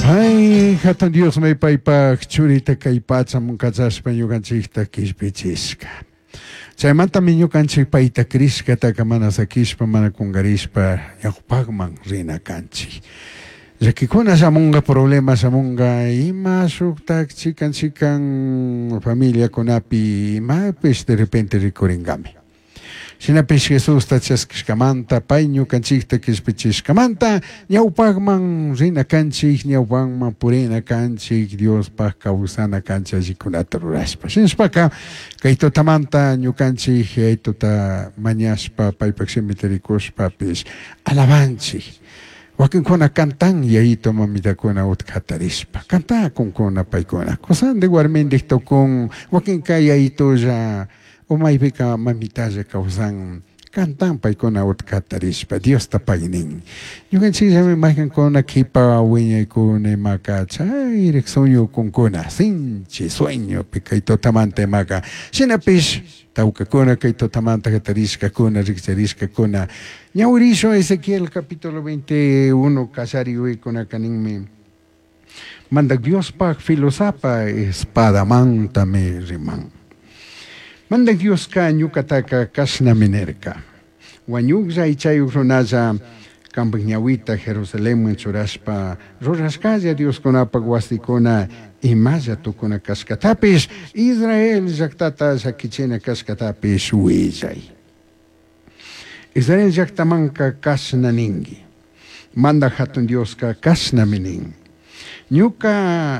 Ay, hatun Dios may paypak churita kay patsam katsaspa ñukanchikta kishpichisqa. Chaymanta ñukanchik payta krishka taka mana sakishpa mana kungarishpa ñawpakman rina kanchik. Llakikuna shamunga problema shamunga ima shuktak chikan familia kunapi imapish de repente rikuringami. Shinapish Jesús tachaskamanta, pay ñukanchikta kishpichishkamanta, ñawpakman rina kanchik, ñawpakman purina kanchik, Dios pag kawsana kanchik allikunata rurashpa. Shinashpaka, kay tutamanta ñukanchik, ay tuta mañashpa, paypak shimitarikushpapish, alabanchik. Wakinkuna cantan yayito mamitakuna utkatarishpa. Canta kunkuna paykuna. Kosan de guarmendik tokun, wakinka yayito ya umaypika mamitalla kausan cantan paykuna utkatarishpa. Dios tapaynin. Ñukanchik llami maykankuna kipa wiñaykuna maka chayrek sueño kunkuna. Sinchi sueño pika itotamante maka. Shinapish taukakuna kay totamanta katarishkakuna rikcharishkakuna. Ñaurisho Ezequiel capítulo 21 kasariwi kuna kaninmi. Mandak Dios pak filosapa espada manta me riman. Mandak Dios ka ñukataka kasna minerka. Wanyugza ichayuk runaza kampik ñawita Jerusalén churashpa rurashkalla Dios kunapa wastikuna imalla tukuna kaskatapis Israel llaktata sakichina kaskatapis willay. Israel llaktamanka kasna ningi. Manda hatun Dios ka kasna minin. Ñuka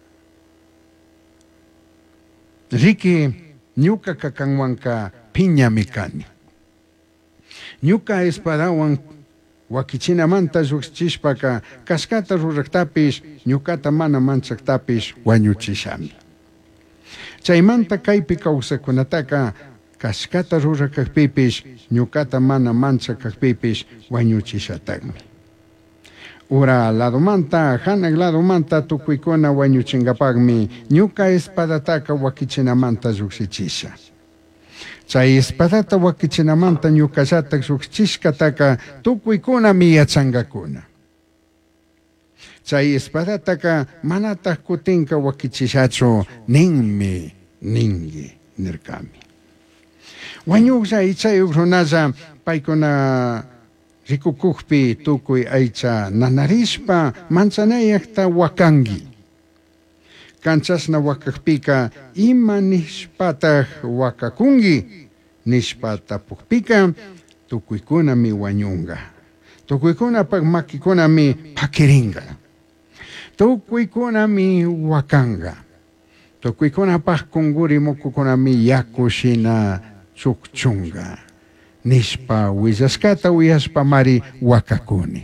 riki ñuka kakanwanka piñami kani. Ñuka espadawan wakichinamanta lluqsichishpaka kaskata ruraktapis ñukata mana manchaktapis wañuchishami. Chaymanta kaypi kawsakunataka kaskata rurakakpipis ñukata mana manchakakpipis wañuchishatagmi. Ura ladomanta hanak ladomanta tukuykuna wañuchingapagmi ñuka espadataka wakichinamanta lluqsichisha. Chay espadata wakichinamanta ñukallatak lluqsichishkataka tukuykunami yachangakuna. Chay espadataka manataq kutinka wakichishachu ninmi ningi nirkami. Wañuqlla ichayuq runaza paykuna rikukukpi tukuy aycha nanarishpa manzanayaqta wakangi. Kanchasna wakakpika ima nishpataq wakakungi nishpatapukpika tukuykunami wañunga. Tukuykunapak makikunami pakiringa. Tukuykunami wakanga. Tukuykunapak kunguri mukukunami yakushina chukchunga. Nishpa willaskata wiyashpa mari wakakuni.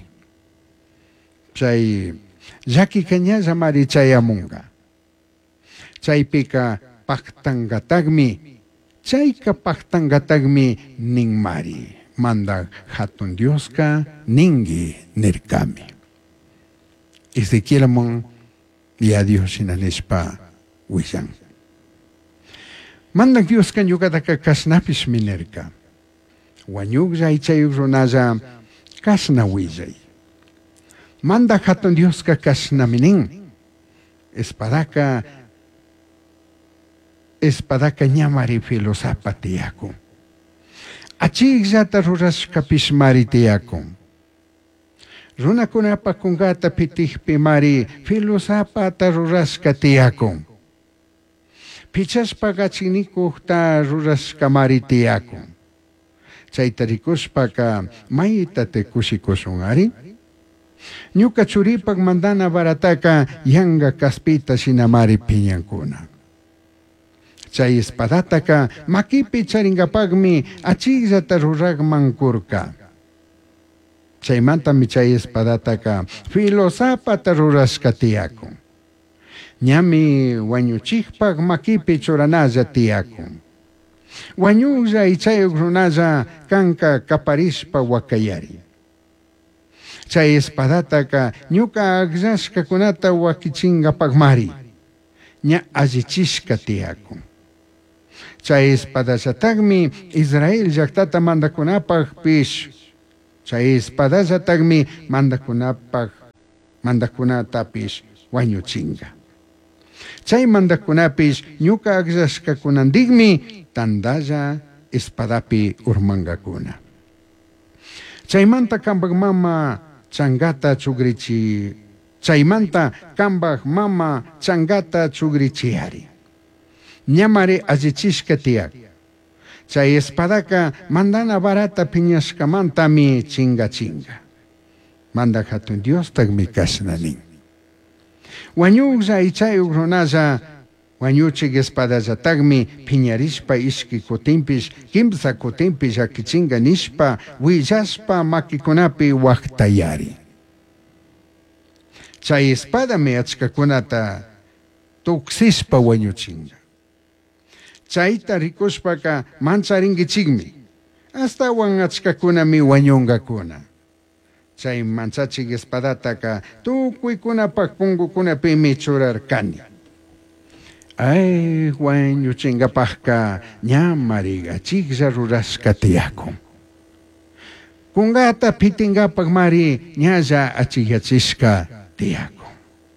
Chay llakikañalla mari chayamunga. Chaypika paktangatagmi, chayka paktangatagmi nin mari. Manda hatun Dioska ningi nirkami. Ezequielmon ya Dios sinanishpa wishan. Manda Dioska ñukataka kasnapis minerka. Wañuglla ichayuk runaza kasna willay. Manda hatun Dioska kasna minin. Espadaka ñamari filosapa tiyaku. Achigllata rurashkapis mari tiyaku. Runakunapa kungata pitihpi mari filosapata rurashka tiyaku. Pichaspa gachinikukta rurashka mari tiyaku. Chaytarikushpaka maytate kushikushungari. Ñuka churipak mandana barataka yanga kaspita sinamari piñankuna. Chay espadataka makipi charingapagmi achigllata ruragman kurka. Chaymantami chay espadataka filosapata rurashka tiyaku. Ñami wañuchikpag makipi churanalla tiyaku. Wañuqlla ichayuq runalla kanka kaparishpa wakayari. Chay espadataka ñuka agllashkakunata wakichingapagmari. Ña allichishka tiyaku. Chay espadallatagmi Israel llaktata mandakunapag pish. Chay espadallatagmi mandakunatapish wañuchinga. Chay mandakunapis ñuka aksashkakunandigmi tandalla espadapi urmangakuna. Chaymanta kambak mama changata chugrichiari. Ñamari allichishka tiyak. Chay espadaka mandana barata piñashkamantami chinga. Manda hatun Dios tagmi kasnanin. Wañuqlla ichayuq runaqa wañuchik espadalla tagmi piñarishpa ishki kutinpish kimsa kutinpish akichinga nishpa willashpa makikunapi waqtayari. Chay espadami achkakunata tuksishpa wañuchinga. Chayta rikushpaka mancharingichikmi. Astawan achkakunami wañungakuna. Chay manchachik espadataka tukuykunapak pungukunapimi churarkani. Ay, wañuchingapajka ñamariga chiklla rurashka tiyakun. Kungata pitingapak mari ñalla achigyachishka tiyakun.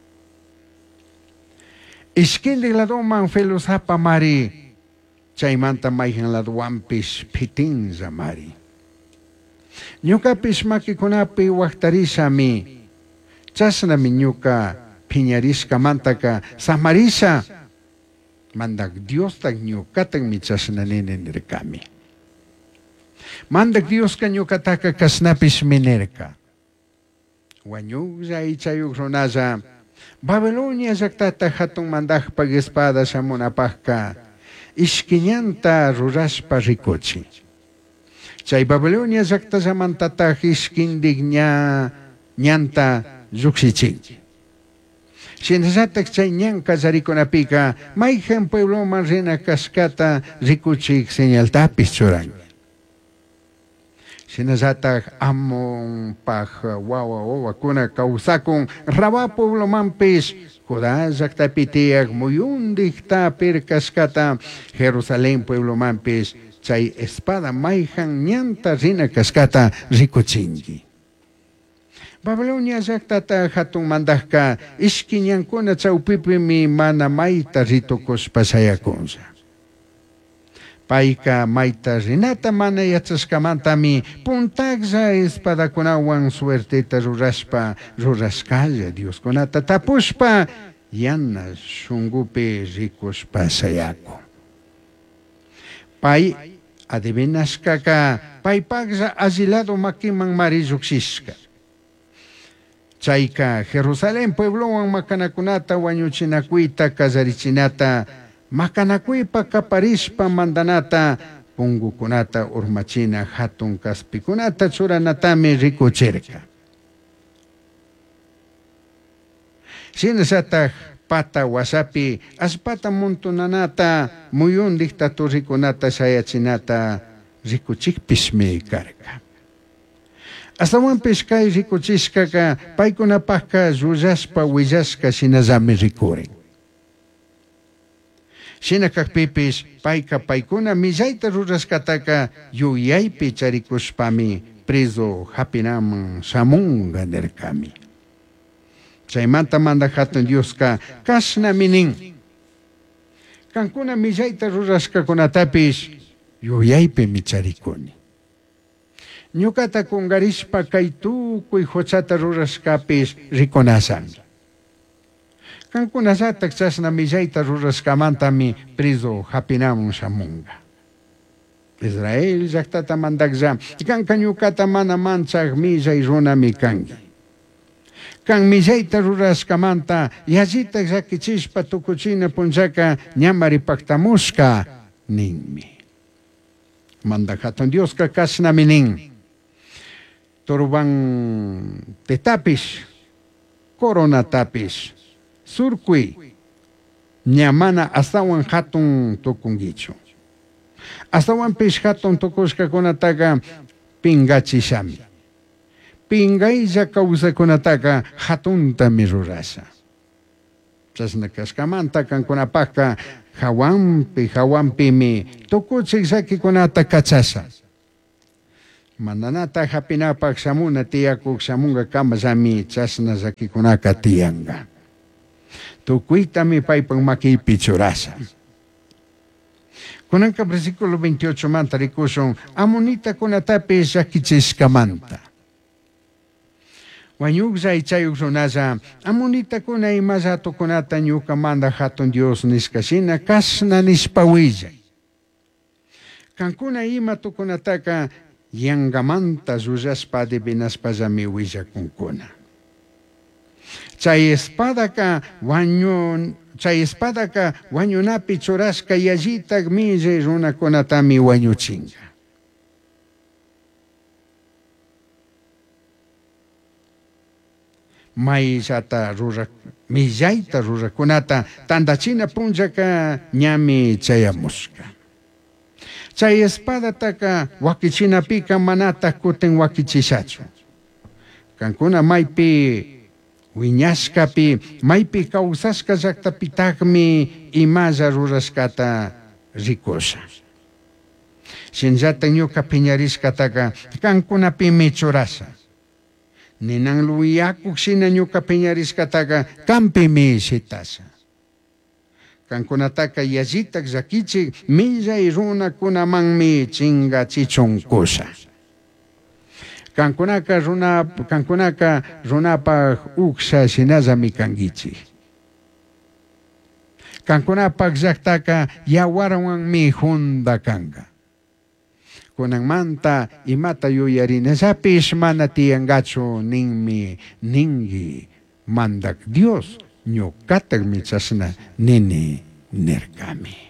Ishkindik ladoman felusapa mari chaymanta mayhan ladowanpish pitinza mari. Ñukapish makikunapi waqtarishami chasnami ñuka piñarishka mantaka samarisha mandak Dios tak ñukatan mi chasnanini nirkami. Mandak Dios ka ñukataka kasnapish minerka. Wañuqlla ichayuq runaqa Babilonia llaktata hatun mandaqpaq espada shamunapaqqa ishkiñanta rurashpa rikuchi. Chay Babilonia llaktallamantataq ishkindik ñanta llukshichik. Shinallatak chay ñanka llarikunapika mayhan puebloman rina kashkata rikuchik señaltapis churan. Shinallatak amonpaq wawakuna kawsakun Rabá pueblomanpis Judá llaktapi tiyaq muyundik tapir kashkata Jerusalén pueblomanpis chay espada mayhan ñanta rina kashkata rikuchinki. Babilonia llaktata hatun mandaqka ishkiñankuna chawpipimi mana mayta ritukushpa sayakunsa. Payka mayta rinata mana yachashkamantami puntaqlla espadakunawan suerteta rurashkalla Dioskunata tapushpa yana shungupi rikushpa sayakun. Pay adivinashkaka paypaqlla allilado makiman mari lluksishka. Chayka Jerusalén pueblowan makanakunata wañuchinakuyta kallarichinata makanakuypa kaparishpa mandanata pungukunata urmachina hatun kaspikunata churanatami rikuchirka. Shinasataq pata wasapi aspata montunanata muyun dictaturikunata sayachinata rikuchikpishmi karka. Astawanpish kay rikuchishkaka paykunapaqqa llullaspa willashka shinallami rikurin. Shinakaqpipish payka paykuna millayta rurashkataka yuyaypi charikushpami preso hapinaman shamunga nirkami. Chaymanta manda hatun Dioska kashnami nin. Kankuna millayta rurashkakunatapish yuyaypi charikuni. Ñukata kungarishpa kay tukuy huchata rurashkapis rikunasan. Kankunallatak chasna millayta rurashkamantami preso hapinamun shamunga. Israel llaktata mandaqlla kanka ñukata mana manchaq millay runami kanki. Kan millayta rurashkamanta yallitak llakichishpa tukuchina punchaka ñamaripaktamushka ninmi. Manda hatun Dioska kashnami nin. Turban tetapish, coronatapish, surqui, ñamana astawan hatun tukungichu. Astawan pish hatun tukushkakunataqa pingachishami. Pingaylla kawsakunataqa hatuntami rurasha. Chasna kashkamanta kankunapaqqa hawampimi tukuchik sakikunata kachasha. mananata hapinapak samuna tiyakuk samunga kamasami chasna sakikunaka tiyanga. Tukuitami paypang makipichurasa. Kunanka versículo 28 manta rikusun amunita kunatapi sakichiskamanta. Wañuksa ichayuk runasa amunita kuna imasato kunata ñuka manda hatun Dios niskashina kasna nispawilla. Kankuna ima tukunataka yangamanta zuzaspa de benaspazami willakunkuna. Chay espadaka wañunapi churasca yallitak mille runakunatami wañuchinga. Maysata millaita rurakunata tandachina punchaka ñami chayamusqa. Chay espadataka wakichinapika manata kuten wakichishachu. Kankuna maypi wiñashkapi maypi kawsashka llaqtapitakmi imaza rurashkata rikusa. Shinllata ñuka piñarishkataka kankunapimi churasa. Ninan luyakuk shina ñuka piñarishkataka kampimi shitasa. Kankunataka yazitak zakichik millay runakunamanmi chingachichunkusa. Kankunaka runapak uksa shinazami kangichik. Kankunapak llaktaka yawarwanmi hunda kanga. Kunanmanta imata yuyarinasapis mana tiyangachu ningi mandak Dios ñukatak michasna nini nirkami.